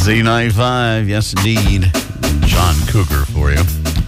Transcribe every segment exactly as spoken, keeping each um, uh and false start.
Z ninety-five, yes indeed. John Cougar for you.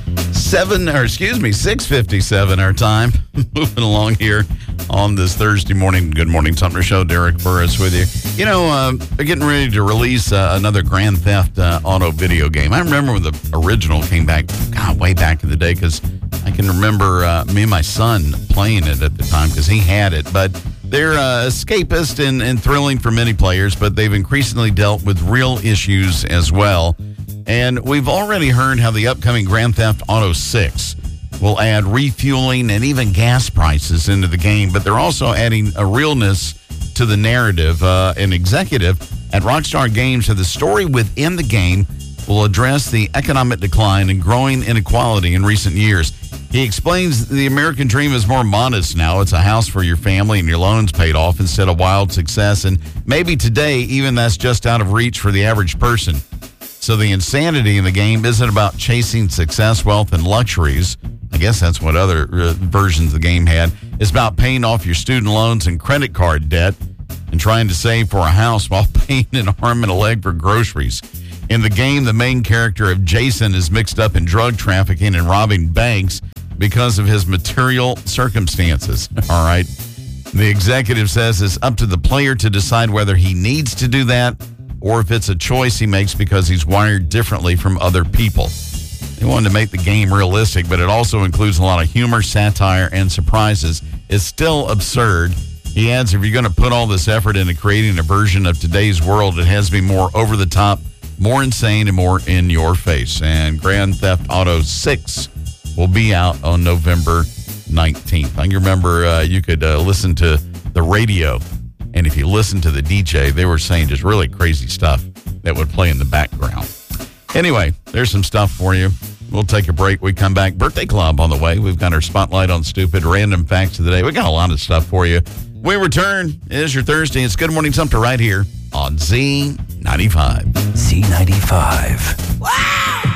Seven, or excuse me, six fifty-seven our time. Moving along here on this Thursday morning. Good Morning Sumner Show. Derek Burris with you. You know, uh, they're getting ready to release uh, another Grand Theft uh, Auto video game. I remember when the original came back, God, way back in the day, because I can remember uh, me and my son playing it at the time because he had it. But they're uh, escapist and, and thrilling for many players, but they've increasingly dealt with real issues as well. And we've already heard how the upcoming Grand Theft Auto six will add refueling and even gas prices into the game, but they're also adding a realness to the narrative. Uh, an executive at Rockstar Games said the story within the game will address the economic decline and growing inequality in recent years. He explains the American dream is more modest now. It's a house for your family and your loans paid off instead of wild success. And maybe today, even that's just out of reach for the average person. So the insanity in the game isn't about chasing success, wealth, and luxuries. I guess that's what other uh, versions of the game had. It's about paying off your student loans and credit card debt and trying to save for a house while paying an arm and a leg for groceries. In the game, the main character of Jason is mixed up in drug trafficking and robbing banks because of his material circumstances. All right. The executive says it's up to the player to decide whether he needs to do that or if it's a choice he makes because he's wired differently from other people. They wanted to make the game realistic, but it also includes a lot of humor, satire, and surprises. It's still absurd. He adds, if you're going to put all this effort into creating a version of today's world, it has to be more over the top, more insane, and more in your face. And Grand Theft Auto six will be out on November nineteenth. I can remember uh, you could uh, listen to the radio, and if you listen to the D J, they were saying just really crazy stuff that would play in the background. Anyway, there's some stuff for you. We'll take a break. We come back. Birthday Club on the way. We've got our Spotlight on Stupid Random Facts of the Day. We got a lot of stuff for you. We return. It is your Thursday. It's Good Morning Sumter right here on Z ninety-five. Z ninety-five. Wow!